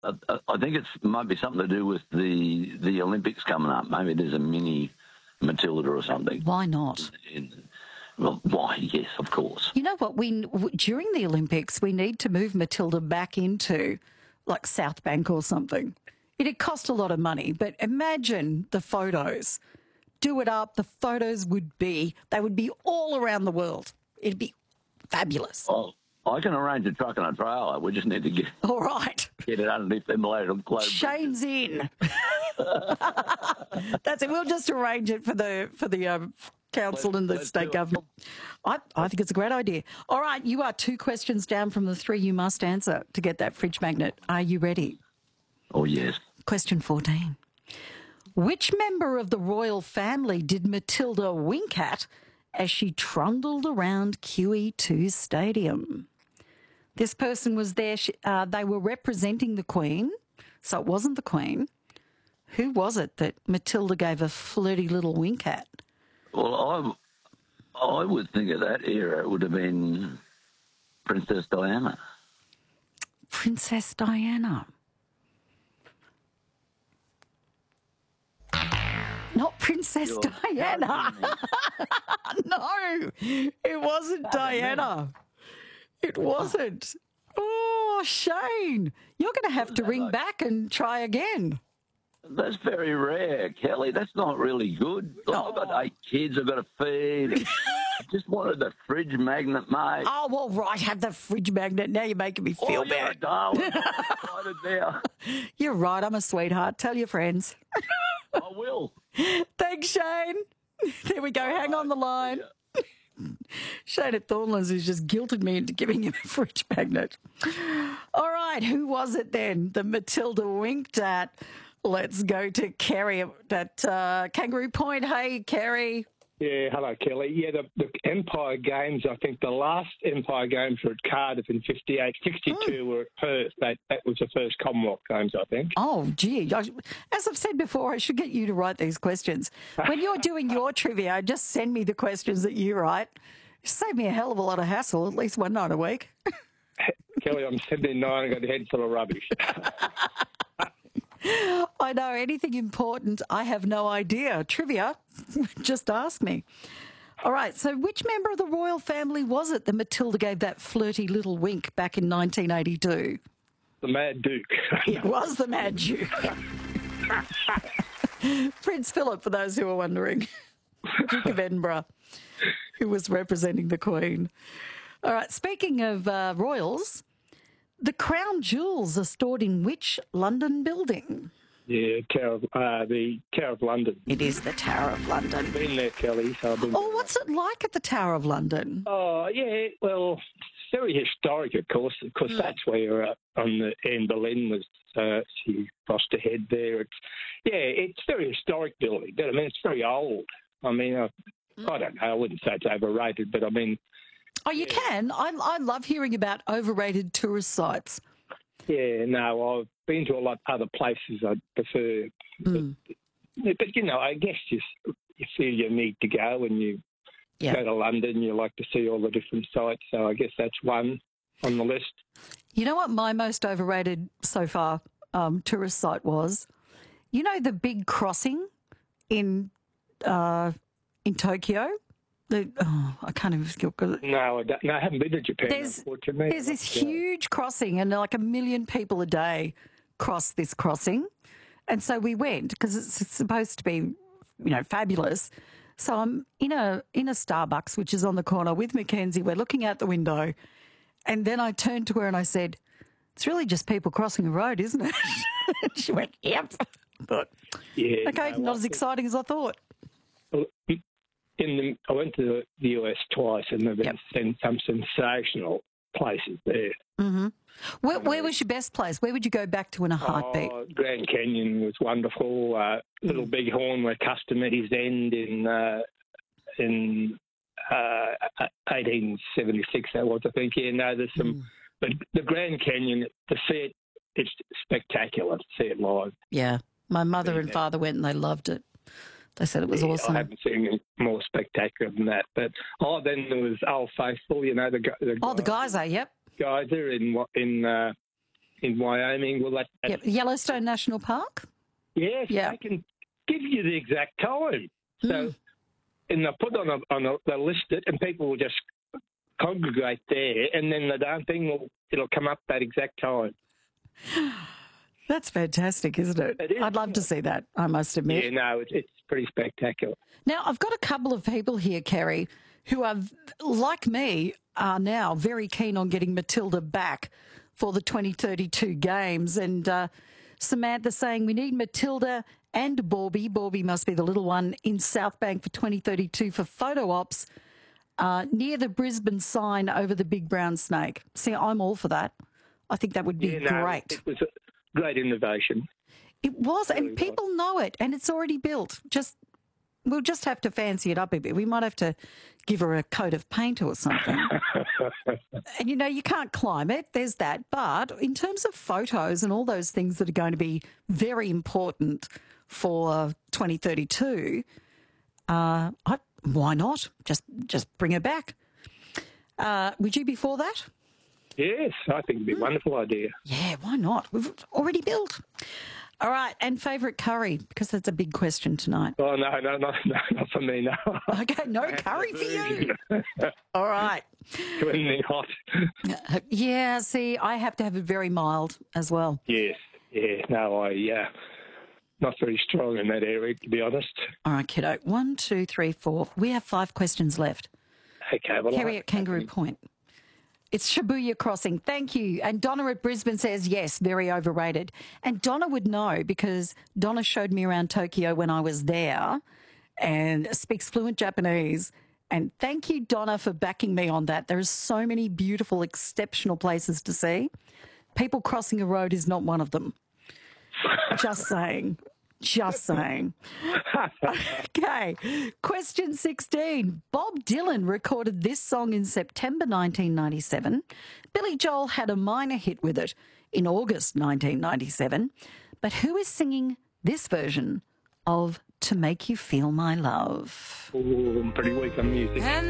I think it might be something to do with the Olympics coming up. Maybe there's a mini Matilda or something. Why not? Well, why? Yes, of course. You know what? During the Olympics, we need to move Matilda back into like South Bank or something. It'd cost a lot of money, but imagine the photos. Do it up. The photos would be all around the world. It'd be fabulous. Oh, I can arrange a truck and a trailer. We just need to get it underneath them loaded clothes. Shane's in. That's it. We'll just arrange it for the council and the state government. I think it's a great idea. All right, you are 2 questions down from the 3 you must answer to get that fridge magnet. Are you ready? Oh, yes. Question 14. Which member of the royal family did Matilda wink at as she trundled around QE2 Stadium? This person was there. They were representing the Queen, so it wasn't the Queen. Who was it that Matilda gave a flirty little wink at? Well, I would think of that era it would have been Princess Diana. Princess Diana. Not Princess Diana. No, it wasn't Diana. It wasn't. Oh, Shane, you're going to have to ring back and try again. That's very rare, Kelly. That's not really good. I've got 8 kids I've got to feed. I just wanted the fridge magnet, mate. Oh, well, right, have the fridge magnet. Now you're making me feel bad. You're a darling. I'm excited now. You're right. I'm a sweetheart. Tell your friends. I will. Thanks, Shane. There we go. Hang on the line. Yeah. Shane at Thornlands has just guilted me into giving him a fridge magnet. All right, who was it then? The Matilda winked at. Let's go to Kerry at Kangaroo Point. Hey, Kerry. Yeah, hello, Kelly. Yeah, the Empire Games, I think the last Empire Games were at Cardiff in 58. 62 were at Perth. That was the first Commonwealth Games, I think. Oh, gee. As I've said before, I should get you to write these questions. When you're doing your trivia, just send me the questions that you write. Save me a hell of a lot of hassle, at least one night a week. Kelly, I'm 79. I've got a head full of rubbish. I know anything important. I have no idea. Trivia, just ask me. All right, so which member of the royal family was it that Matilda gave that flirty little wink back in 1982? The Mad Duke. It was the Mad Duke. Prince Philip, for those who are wondering. Duke of Edinburgh, who was representing the Queen. All right, speaking of royals, the crown jewels are stored in which London building? Yeah, the Tower of London. It is the Tower of London. I've been there, Kelly. So what's it like at the Tower of London? Oh, yeah, well, it's very historic, of course. Of course, that's where Anne Boleyn was. She lost her head there. It's a very historic building. I mean, it's very old. I mean, I don't know. I wouldn't say it's overrated, but I mean... Oh, you can. I love hearing about overrated tourist sites. Yeah, no, I've been to a lot of other places I prefer. But you know, I guess you feel you need to go when you go to London. You like to see all the different sites. So I guess that's one on the list. You know what my most overrated so far tourist site was? You know the big crossing in Tokyo? I can't even... No, I haven't been to Japan, unfortunately. There's this huge crossing, and like 1 million people a day cross this crossing. And so we went, because it's supposed to be, fabulous. So I'm in a Starbucks, which is on the corner, with Mackenzie. We're looking out the window. And then I turned to her and I said, it's really just people crossing a road, isn't it? She went, yep. But, not as exciting as I thought. Well, I went to the US twice, and there have been some sensational places there. Mm-hmm. Where was your best place? Where would you go back to in a heartbeat? Grand Canyon was wonderful. Little Bighorn, where Custer met his end in 1876. That was, I think. Yeah, no, there's some, but the Grand Canyon, to see it's spectacular to see it live. Yeah, my mother and father went, and they loved it. They said it was awesome. I haven't seen it more spectacular than that. But then there was Old Faithful, the the Geyser, yep. Geyser in in Wyoming. Well, Yep. Yellowstone National Park? yes, Yeah. they can give you the exact time. So, and they'll put they'll list it, and people will just congregate there, and then the darn thing it'll come up that exact time. That's fantastic, isn't it? It is, I'd love to see that, I must admit. Yeah, no, it's pretty spectacular. Now, I've got a couple of people here, Kerry, who are, like me, are now very keen on getting Matilda back for the 2032 games. And Samantha saying we need Matilda and Borby. Borby must be the little one in South Bank for 2032 for photo ops near the Brisbane sign over the big brown snake. See, I'm all for that. I think that would be great. It was a great innovation. It was, and people know it, and it's already built. We'll just have to fancy it up a bit. We might have to give her a coat of paint or something. And, you can't climb it. There's that. But in terms of photos and all those things that are going to be very important for 2032, why not? Just bring her back. Would you be for that? Yes, I think it'd be a wonderful idea. Yeah, why not? We've already built. All right, and favourite curry, because that's a big question tonight. Oh, no, not for me, no. Okay, no curry for you. All right. Anything hot. Yeah, see, I have to have it very mild as well. Yes, yeah, no, not very strong in that area, to be honest. All right, kiddo. 1, 2, 3, 4. We have 5 questions left. Okay, well, Kerry at Kangaroo Point. It's Shibuya Crossing. Thank you. And Donna at Brisbane says, yes, very overrated. And Donna would know because Donna showed me around Tokyo when I was there and speaks fluent Japanese. And thank you, Donna, for backing me on that. There are so many beautiful, exceptional places to see. People crossing a road is not one of them. Just saying. Just saying. Okay. Question 16. Bob Dylan recorded this song in September 1997. Billy Joel had a minor hit with it in August 1997. But who is singing this version of To Make You Feel My Love? Oh, I'm pretty weak on music.